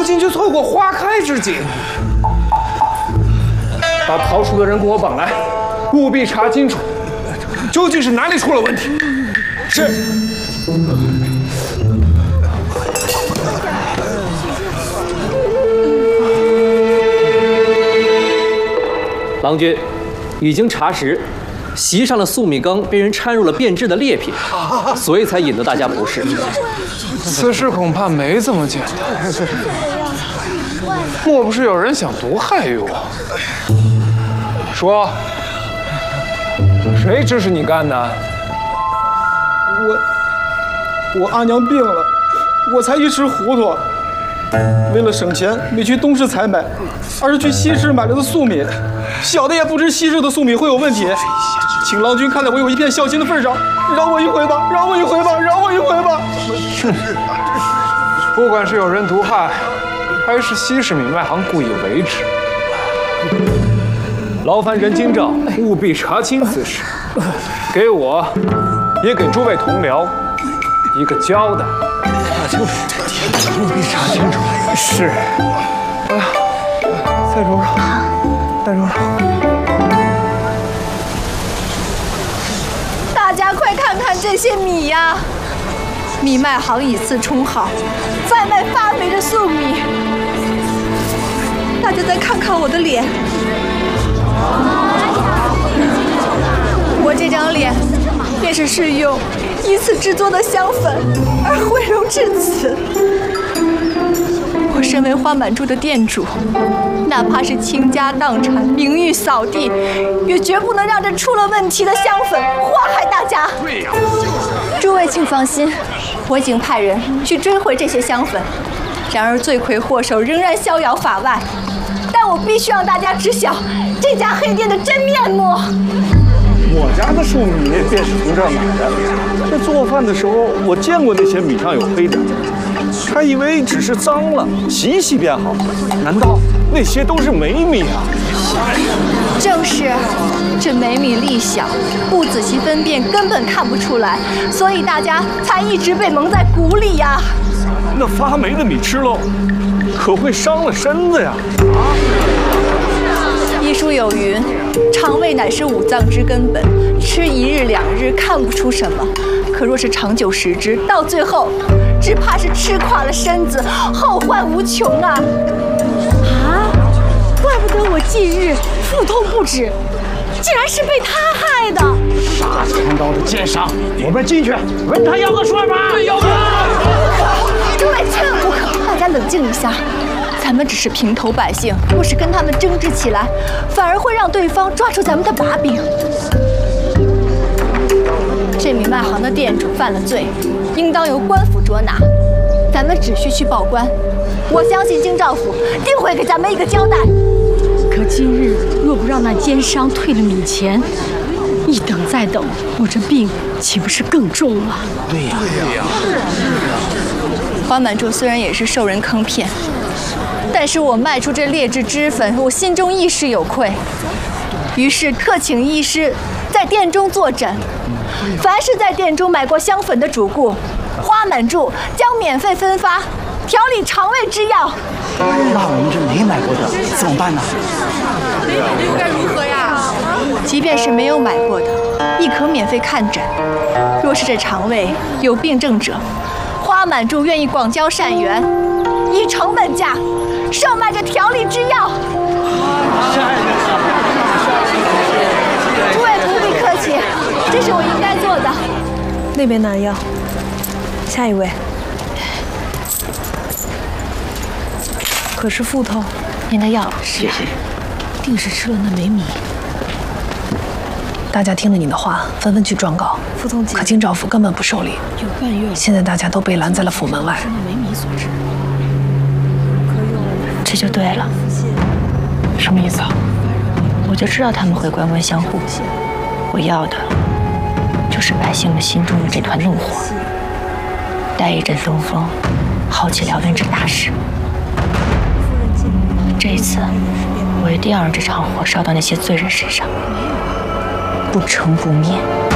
进去错过花开之景。把跑署的人给我绑来，务必查清楚，究竟是哪里出了问题。是。 郎君，已经查实，席上的粟米羹被人掺入了变质的劣品，所以才引得大家不适。 此事恐怕没这么简单。莫不是有人想毒害于我？说，谁指使你干的？ 我阿娘病了，我才一时糊涂。为了省钱，没去东市采买，而是去西市买了的粟米。小的也不知西市的粟米会有问题，请郎君看在我有一片孝心的份上，饶我一回吧，饶我一回吧，饶我一回吧。 不管是有人毒害，还是西市米卖行故意为之，劳烦任京兆务必查清此事，给我，也给诸位同僚一个交代。就是务必查清楚。是。哎呀，再揉揉，再揉揉。 大家快看看这些米呀！米卖行以次充好，贩卖发霉的粟米。大家再看看我的脸，我这张脸便是用以此制作的香粉而毁容至此。我身为花满柱的店主，哪怕是倾家荡产、名誉扫地，也绝不能让这出了问题的香粉祸害大家。对呀，诸位请放心，我已经派人去追回这些香粉。然而罪魁祸首仍然逍遥法外，但我必须让大家知晓这家黑店的真面目。 我家的粟米便是从这儿买的。这做饭的时候，我见过那些米上有黑点，还以为只是脏了，洗一洗便好。难道那些都是霉米啊？ 正是，这霉米粒小，不仔细分辨根本看不出来，所以大家才一直被蒙在鼓里呀。 那发霉的米吃喽，可会伤了身子呀！ 医书有云，肠胃乃是五脏之根本，吃一日两日看不出什么，可若是长久食之，到最后只怕是吃垮了身子，后患无穷啊！啊，怪不得我近日腹痛不止，竟然是被他害的！ 杀千刀的奸商，我们进去问他要个说法。要个！ 诸位千万不可，大家冷静一下。咱们只是平头百姓，若是跟他们争执起来，反而会让对方抓住咱们的把柄。这米卖行的店主犯了罪，应当由官府捉拿。咱们只需去报官，我相信京兆府定会给咱们一个交代。 可今日若不让那奸商退了米钱，一等再等，我这病岂不是更重了？ 对呀，对呀。 花满柱虽然也是受人坑骗，但是我卖出这劣质脂粉，我心中亦是有愧。于是特请医师在店中坐诊，凡是在店中买过香粉的主顾，花满柱将免费分发调理肠胃之药。 那我们这没买过的怎么办呢？ 又该如何呀？即便是没有买过的，亦可免费看诊。若是这肠胃有病症者，花满柱愿意广交善缘，以成本价售卖这调理之药。诸位不必客气，这是我应该做的。 那边拿药，下一位。可是腹痛， 您的药，谢谢。 定是吃了那霉米。大家听了你的话，纷纷去状告。腹痛可京兆府根本不受理。有半月了，现在大家都被拦在了府门外。是那霉米所致。 这就对了。什么意思啊？我就知道他们会官官相护。我要的就是百姓们心中的这团怒火。待一阵东风，好起燎原之大事。这一次，我一定要让这场火烧到那些罪人身上，不成不灭。